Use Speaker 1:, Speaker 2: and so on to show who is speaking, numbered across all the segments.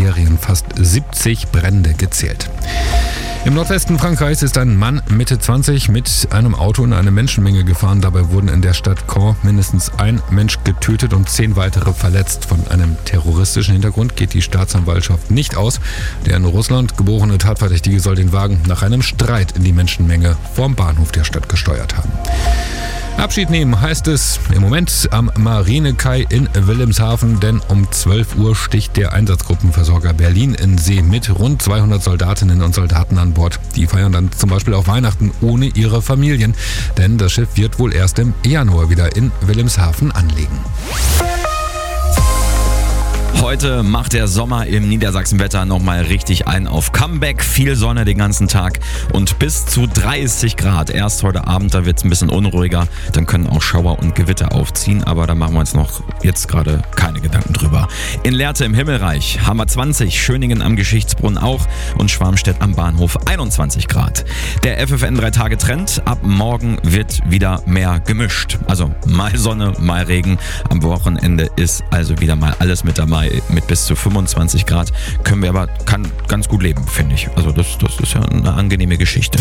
Speaker 1: Algerien fast 70 Brände gezählt. Im Nordwesten Frankreichs ist ein Mann Mitte 20 mit einem Auto in eine Menschenmenge gefahren. Dabei wurden in der Stadt Caen mindestens ein Mensch getötet und 10 weitere verletzt. Von einem terroristischen Hintergrund geht die Staatsanwaltschaft nicht aus. Der in Russland geborene Tatverdächtige soll den Wagen nach einem Streit in die Menschenmenge vorm Bahnhof der Stadt gesteuert haben. Abschied nehmen heißt es im Moment am Marinekai in Wilhelmshaven, denn um 12 Uhr sticht der Einsatzgruppenversorger Berlin in See mit rund 200 Soldatinnen und Soldaten an Bord. Die feiern dann zum Beispiel auch Weihnachten ohne ihre Familien, denn das Schiff wird wohl erst im Januar wieder in Wilhelmshaven anlegen.
Speaker 2: Heute macht der Sommer im Niedersachsenwetter nochmal richtig ein auf Comeback. Viel Sonne den ganzen Tag und bis zu 30 Grad. Erst heute Abend, da wird es ein bisschen unruhiger. Dann können auch Schauer und Gewitter aufziehen, aber da machen wir uns noch jetzt gerade keine Gedanken drüber. In Lehrte im Himmelreich haben wir 20, Schöningen am Geschichtsbrunnen auch und Schwarmstedt am Bahnhof 21 Grad. Der FFN 3-Tage-Trend, ab morgen wird wieder mehr gemischt. Also mal Sonne, mal Regen. Am Wochenende ist also wieder mal alles mit dabei. Mit bis zu 25 Grad kann ganz gut leben, finde ich. Also das ist ja eine angenehme Geschichte.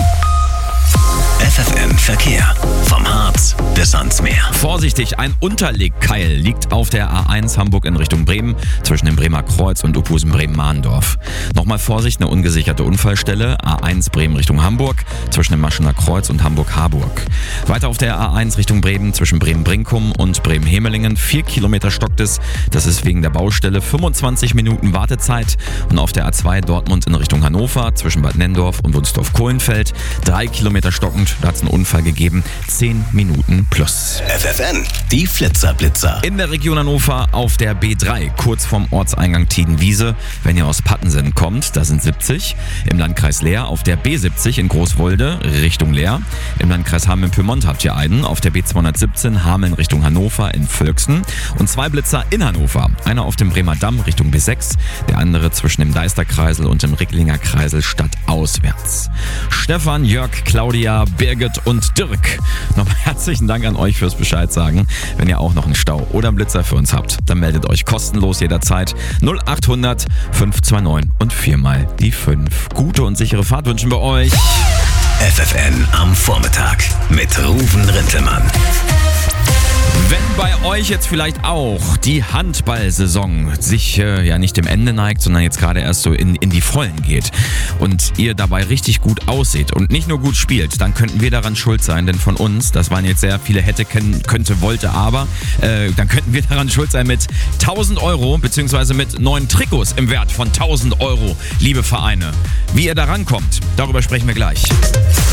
Speaker 3: FFN Verkehr. Vom Harz bis ans Meer.
Speaker 2: Vorsichtig, ein Unterlegkeil liegt auf der A1 Hamburg in Richtung Bremen zwischen dem Bremer Kreuz und Uphusen-Bremen-Mahndorf. Nochmal Vorsicht, eine ungesicherte Unfallstelle. A1 Bremen Richtung Hamburg zwischen dem Maschener Kreuz und Hamburg-Harburg. Weiter auf der A1 Richtung Bremen zwischen Bremen-Brinkum und Bremen-Hemelingen. 4 Kilometer stockt es. Das ist wegen der Baustelle. 25 Minuten Wartezeit. Und auf der A2 Dortmund in Richtung Hannover zwischen Bad Nenndorf und Wunsdorf-Kohlenfeld. 3 Kilometer stockend. Da hat es einen Unfall gegeben. 10 Minuten plus.
Speaker 3: FFN, die Flitzer-Blitzer.
Speaker 2: In der Region Hannover auf der B3, kurz vorm Ortseingang Tiedenwiese. Wenn ihr aus Pattensen kommt, da sind 70. Im Landkreis Leer auf der B70 in Großwolde Richtung Leer. Im Landkreis Hameln-Pyrmont habt ihr einen. Auf der B217 Hameln Richtung Hannover in Völksen. Und 2 Blitzer in Hannover. Einer auf dem Bremer Damm Richtung B6. Der andere zwischen dem Deisterkreisel und dem Ricklinger Kreisel stadtauswärts. Stefan, Jörg, Claudia, Birgit und Dirk. Nochmal herzlichen Dank an euch fürs Bescheid sagen. Wenn ihr auch noch einen Stau oder einen Blitzer für uns habt, dann meldet euch kostenlos jederzeit 0800 529 und 4 die 5. Gute und sichere Fahrt wünschen wir euch.
Speaker 3: FFN am Vormittag mit Ruven Rintelmann.
Speaker 2: Wenn bei euch jetzt vielleicht auch die Handballsaison sich nicht dem Ende neigt, sondern jetzt gerade erst so in die Vollen geht und ihr dabei richtig gut ausseht und nicht nur gut spielt, dann könnten wir daran schuld sein, denn von uns, das waren jetzt sehr viele hätte, könnte, wollte, aber, dann könnten wir daran schuld sein mit 1.000 Euro beziehungsweise mit 9 Trikots im Wert von 1.000 Euro, liebe Vereine. Wie ihr da rankommt, darüber sprechen wir gleich.